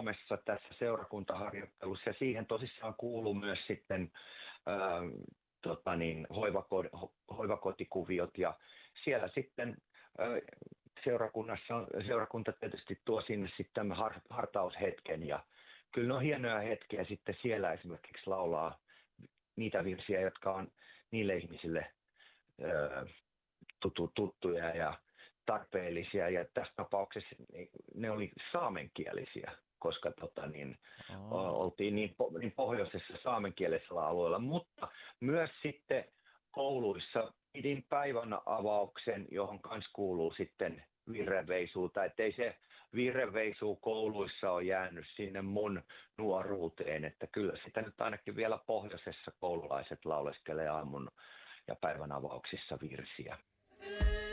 Suomessa tässä seurakuntaharjoittelussa ja siihen tosissaan kuuluu myös sitten hoivakotikuviot ja siellä sitten seurakunta tietysti tuo sinne sitten hartaushetken ja kyllä ne on hienoja hetkiä sitten siellä esimerkiksi laulaa niitä virsiä, jotka on niille ihmisille tuttuja ja tarpeellisia ja tässä tapauksessa ne oli saamenkielisiä, koska oltiin niin pohjoisessa saamenkielisellä alueella, mutta myös sitten kouluissa pidin päivän avauksen, johon kanssa kuuluu sitten virrenveisuuta, ettei se virrenveisu kouluissa ole jäänyt sinne mun nuoruuteen, että kyllä sitä nyt ainakin vielä pohjoisessa koululaiset lauleskelee aamun ja päivän avauksissa virsiä.